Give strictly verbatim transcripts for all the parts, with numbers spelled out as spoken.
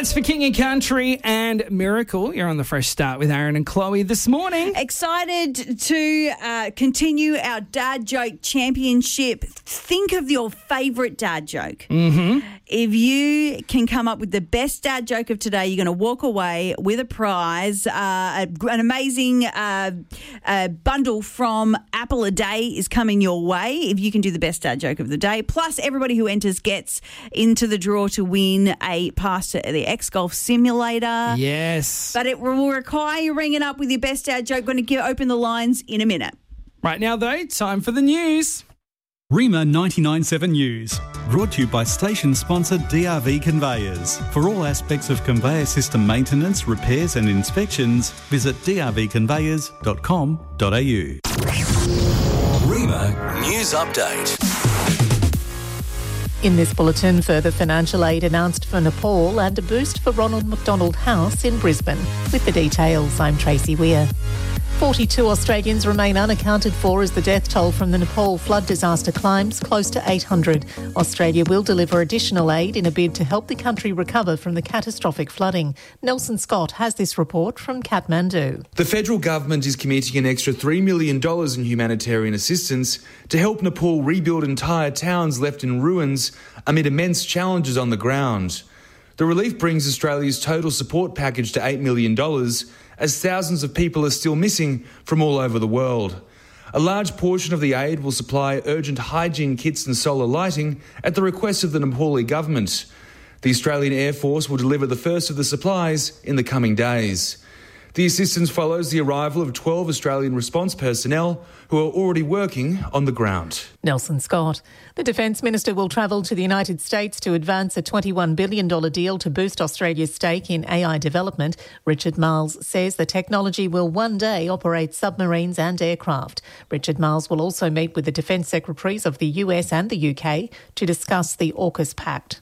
That's for King and Country and Miracle. You're on the Fresh Start with Aaron and Chloe this morning. Excited to uh, continue our dad joke championship. Think of your favourite dad joke. Mm-hmm. If you can come up with the best dad joke of today, you're going to walk away with a prize. Uh, a, an amazing uh, uh, bundle from Apple a Day is coming your way if you can do the best dad joke of the day. Plus, everybody who enters gets into the draw to win a pass to the X-Golf Simulator. Yes. But it will require you ringing up with your best dad joke. Going to give, open the lines in a minute. Right now, though, time for the news. Rima ninety-nine point seven News, brought to you by station sponsor D R V Conveyors. For all aspects of conveyor system maintenance, repairs and inspections, visit d r v conveyors dot com dot a u. Rima News Update. In this bulletin, further financial aid announced for Nepal and a boost for Ronald McDonald House in Brisbane. With the details, I'm Tracy Weir. forty-two Australians remain unaccounted for as the death toll from the Nepal flood disaster climbs close to eight hundred. Australia will deliver additional aid in a bid to help the country recover from the catastrophic flooding. Nelson Scott has this report from Kathmandu. The federal government is committing an extra three million dollars in humanitarian assistance to help Nepal rebuild entire towns left in ruins amid immense challenges on the ground. The relief brings Australia's total support package to eight million dollars, as thousands of people are still missing from all over the world. A large portion of the aid will supply urgent hygiene kits and solar lighting at the request of the Nepali government. The Australian Air Force will deliver the first of the supplies in the coming days. The assistance follows the arrival of twelve Australian response personnel who are already working on the ground. Nelson Scott. The Defence Minister will travel to the United States to advance a twenty-one billion dollars deal to boost Australia's stake in A I development. Richard Marles says the technology will one day operate submarines and aircraft. Richard Marles will also meet with the Defence Secretaries of the U S and the U K to discuss the AUKUS Pact.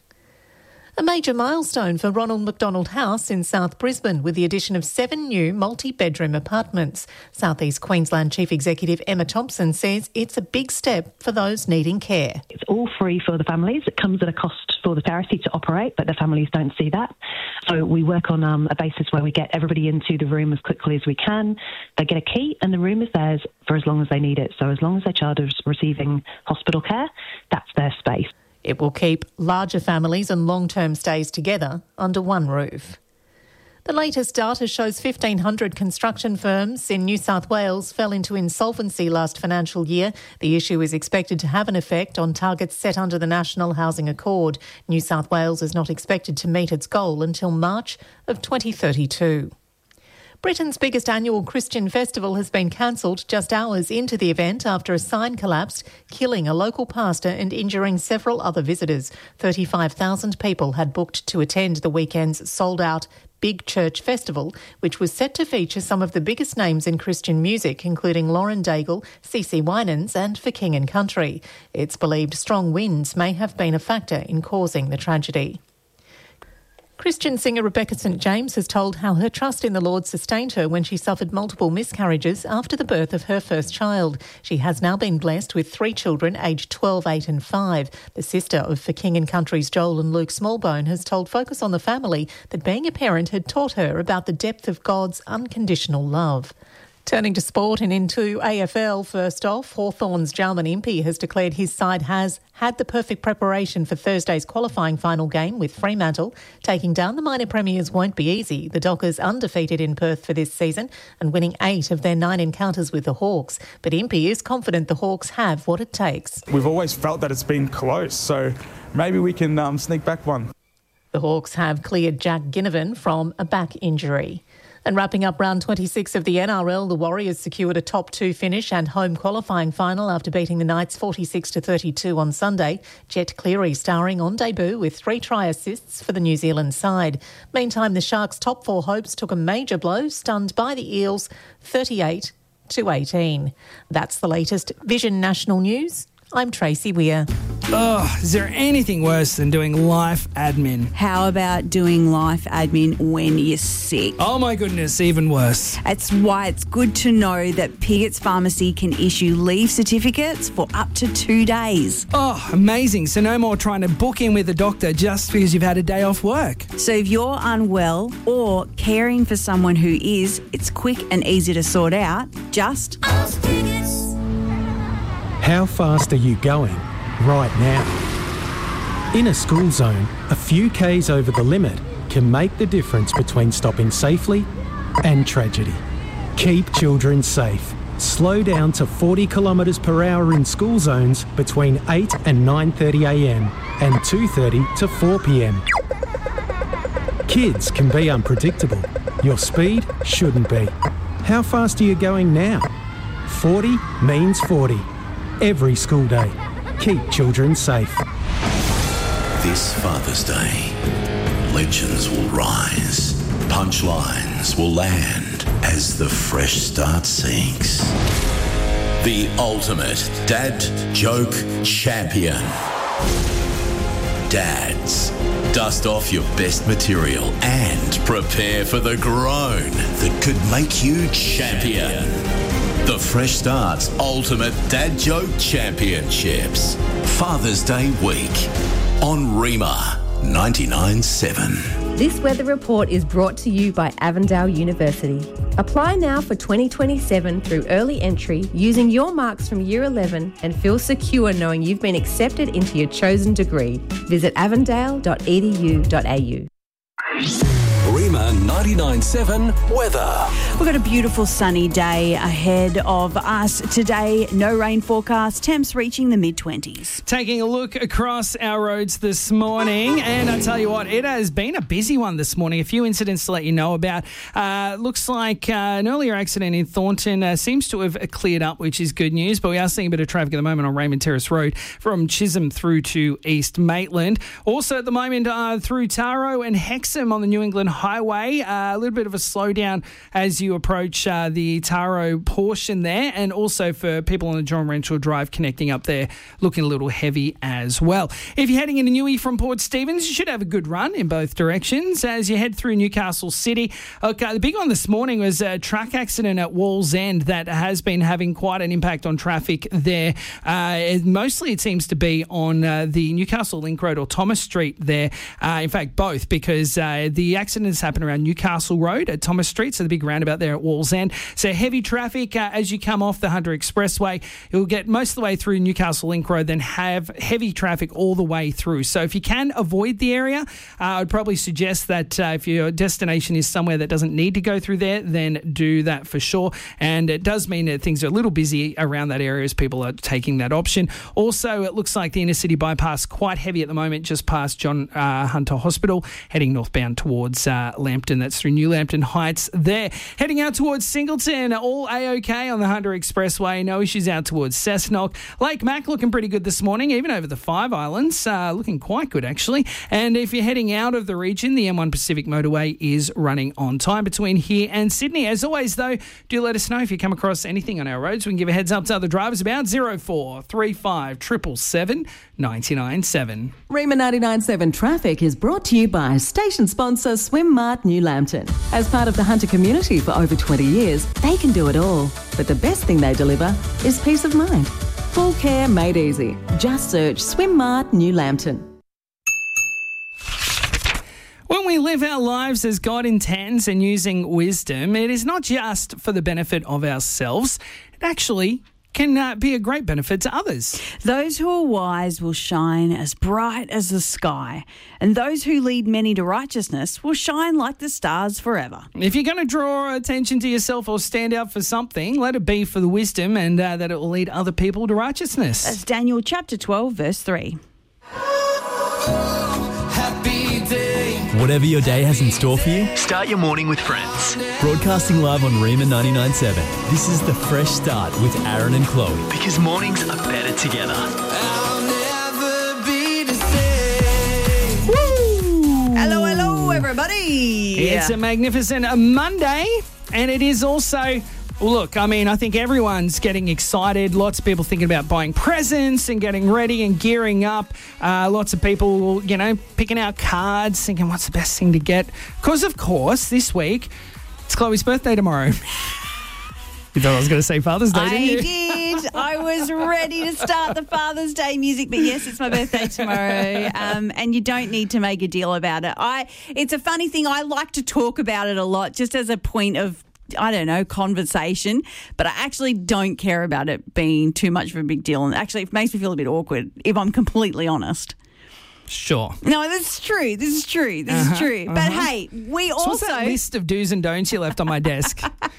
A major milestone for Ronald McDonald House in South Brisbane with the addition of seven new multi-bedroom apartments. South East Queensland Chief Executive Emma Thompson says it's a big step for those needing care. It's all free for the families. It comes at a cost for the charity to operate, but the families don't see that. So we work on um, a basis where we get everybody into the room as quickly as we can. They get a key and the room is theirs for as long as they need it. So as long as their child is receiving hospital care, that's their space. It will keep larger families and long-term stays together under one roof. The latest data shows fifteen hundred construction firms in New South Wales fell into insolvency last financial year. The issue is expected to have an effect on targets set under the National Housing Accord. New South Wales is not expected to meet its goal until March of twenty thirty-two. Britain's biggest annual Christian festival has been cancelled just hours into the event after a sign collapsed, killing a local pastor and injuring several other visitors. thirty-five thousand people had booked to attend the weekend's sold-out Big Church Festival, which was set to feature some of the biggest names in Christian music, including Lauren Daigle, C C Winans and For King and Country. It's believed strong winds may have been a factor in causing the tragedy. Christian singer Rebecca Saint James has told how her trust in the Lord sustained her when she suffered multiple miscarriages after the birth of her first child. She has now been blessed with three children aged twelve, eight and five. The sister of For King and Country's Joel and Luke Smallbone has told Focus on the Family that being a parent had taught her about the depth of God's unconditional love. Turning to sport and into A F L, first off, Hawthorn's Jarman Impey has declared his side has had the perfect preparation for Thursday's qualifying final game with Fremantle. Taking down the minor premiers won't be easy. The Dockers undefeated in Perth for this season and winning eight of their nine encounters with the Hawks. But Impey is confident the Hawks have what it takes. We've always felt that it's been close, so maybe we can um, sneak back one. The Hawks have cleared Jack Ginnivan from a back injury. And wrapping up round twenty-six of the N R L, the Warriors secured a top two finish and home qualifying final after beating the Knights forty-six to thirty-two on Sunday. Jet Cleary starring on debut with three try assists for the New Zealand side. Meantime, the Sharks' top four hopes took a major blow, stunned by the Eels thirty-eight to eighteen. That's the latest Vision National News. I'm Tracy Weir. Oh, is there anything worse than doing life admin? How about doing life admin when you're sick? Oh my goodness, even worse. That's why it's good to know that Pigot's Pharmacy can issue leave certificates for up to two days. Oh, amazing. So no more trying to book in with a doctor just because you've had a day off work. So if you're unwell or caring for someone who is, it's quick and easy to sort out. Just ask Pigot's. How fast are you going right now? In a school zone, a few Ks over the limit can make the difference between stopping safely and tragedy. Keep children safe. Slow down to forty kilometres per hour in school zones between eight and nine thirty a m and two thirty to four p m. Kids can be unpredictable. Your speed shouldn't be. How fast are you going now? forty means forty. Every school day. Keep children safe. This Father's Day, legends will rise, punchlines will land as the Fresh Start sinks. The ultimate dad joke champion. Dads, dust off your best material and prepare for the groan that could make you champion. The Fresh Start's Ultimate Dad Joke Championships. Father's Day week on Rima ninety-nine seven. This weather report is brought to you by Avondale University. Apply now for twenty twenty-seven through early entry using your marks from Year eleven and feel secure knowing you've been accepted into your chosen degree. Visit avondale dot e d u dot a u. Rima ninety-nine seven weather. We've got a beautiful sunny day ahead of us today. No rain forecast. Temps reaching the mid-twenties. Taking a look across our roads this morning, and I tell you what, it has been a busy one this morning. A few incidents to let you know about. Uh, looks like uh, an earlier accident in Thornton uh, seems to have cleared up, which is good news, but we are seeing a bit of traffic at the moment on Raymond Terrace Road from Chisholm through to East Maitland. Also at the moment uh, through Taro and Hexham on the New England Highway, uh, a little bit of a slowdown as you approach uh, the Taro portion there, and also for people on the John Renshaw Drive connecting up there, looking a little heavy as well. If you're heading into Newey from Port Stephens, you should have a good run in both directions as you head through Newcastle City. Okay, the big one this morning was a truck accident at Walls End that has been having quite an impact on traffic there. Uh, it, mostly it seems to be on uh, the Newcastle Link Road or Thomas Street there. Uh, in fact, both, because uh, the accident has happened around Newcastle Road at Thomas Street, so the big roundabout there at Walls End. So heavy traffic uh, as you come off the Hunter Expressway. You'll get most of the way through Newcastle Link Road, then have heavy traffic all the way through. So if you can avoid the area, uh, I'd probably suggest that uh, if your destination is somewhere that doesn't need to go through there, then do that for sure. And it does mean that things are a little busy around that area as people are taking that option. Also, it looks like the inner city bypass quite heavy at the moment, just past John uh, Hunter Hospital, heading northbound towards uh, Lambton. That's through New Lambton Heights there. Heading out towards Singleton, all A-OK on the Hunter Expressway. No issues out towards Cessnock. Lake Mac looking pretty good this morning, even over the Five Islands, uh, looking quite good actually. And if you're heading out of the region, the M one Pacific Motorway is running on time between here and Sydney. As always though, do let us know if you come across anything on our roads. We can give a heads up to other drivers about zero four three five seven seven seven nine nine seven. Rima ninety-nine seven Traffic is brought to you by station sponsor Swim Mart New Lambton. As part of the Hunter community for over twenty years, they can do it all. But the best thing they deliver is peace of mind. Full care made easy. Just search Swim Mart New Lambton. When we live our lives as God intends and using wisdom, it is not just for the benefit of ourselves. It actually can uh, be a great benefit to others. Those who are wise will shine as bright as the sky, and those who lead many to righteousness will shine like the stars forever. If you're going to draw attention to yourself or stand out for something, let it be for the wisdom and uh, that it will lead other people to righteousness. That's Daniel chapter twelve, verse three. Whatever your day has in store for you, start your morning with Friends. Broadcasting live on Rima ninety-nine seven. This is the Fresh Start with Aaron and Chloe, because mornings are better together. I'll never be the same. Woo! Hello, hello, everybody. It's a magnificent Monday, and it is also Well, look, I mean, I think everyone's getting excited. Lots of people thinking about buying presents and getting ready and gearing up. Uh, lots of people, you know, picking out cards, thinking what's the best thing to get. Because, of course, this week, it's Chloe's birthday tomorrow. You thought I was going to say Father's Day, I didn't you? did. I was ready to start the Father's Day music, but yes, it's my birthday tomorrow, um, and you don't need to make a deal about it. I. It's a funny thing. I like to talk about it a lot, just as a point of, I don't know, conversation, but I actually don't care about it being too much of a big deal, and actually, it makes me feel a bit awkward, if I'm completely honest. Sure. No, this is true. This is true. This Uh-huh, is true. But uh-huh. hey, we So also what's that list of do's and don'ts you left on my desk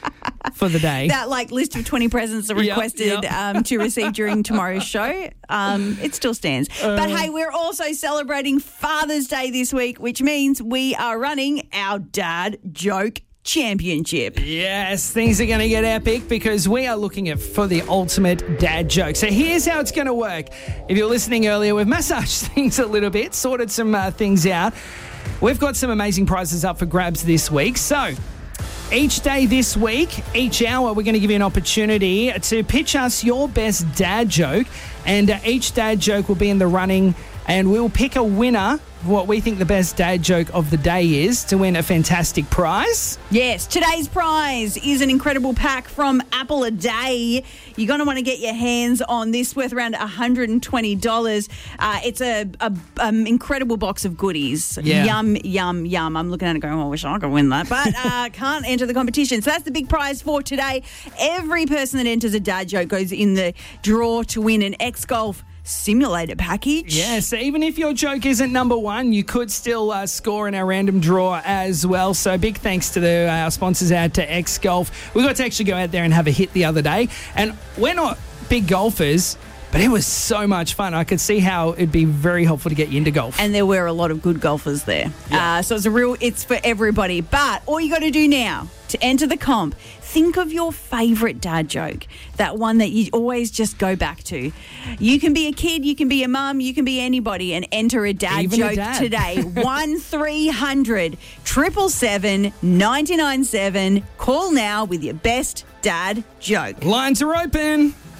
for the day? that like list of twenty presents are Yep, requested yep. Um, to receive during tomorrow's show. Um, it still stands. Uh. but hey, we're also celebrating Father's Day this week, which means we are running our Dad Joke Championship. Yes, things are going to get epic because we are looking at for the ultimate dad joke. So here's how it's going to work. If you're listening earlier, we've massaged things a little bit, sorted some uh, things out. We've got some amazing prizes up for grabs this week. So each day this week, each hour, we're going to give you an opportunity to pitch us your best dad joke. And uh, each dad joke will be in the running, and we'll pick a winner of what we think the best dad joke of the day is to win a fantastic prize. Yes, today's prize is an incredible pack from Apple a Day. You're going to want to get your hands on this, worth around one hundred twenty dollars. Uh, it's a, a um, incredible box of goodies. Yeah. Yum, yum, yum. I'm looking at it going, oh, I wish I could win that, but uh, can't enter the competition. So that's the big prize for today. Every person that enters a dad joke goes in the draw to win an X-Golf simulator package. Yeah, so even if your joke isn't number one, you could still uh, score in our random draw as well. So big thanks to the, uh, our sponsors out to X Golf. We got to actually go out there and have a hit the other day. And we're not big golfers, but it was so much fun. I could see how it'd be very helpful to get you into golf. And there were a lot of good golfers there. Yeah. Uh, so it's a real, it's for everybody. But all you got to do now to enter the comp, think of your favourite dad joke, that one that you always just go back to. You can be a kid, you can be a mum, you can be anybody, and enter a dad Even a joke dad. today. one three hundred, seven seven seven, nine nine seven. Call now with your best dad joke. Lines are open.